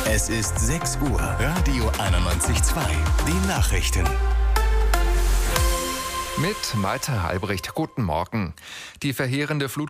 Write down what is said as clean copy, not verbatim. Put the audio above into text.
Es ist 6 Uhr. Radio 91.2. Die Nachrichten. Mit Malte Halbricht. Guten Morgen. Die verheerende Flut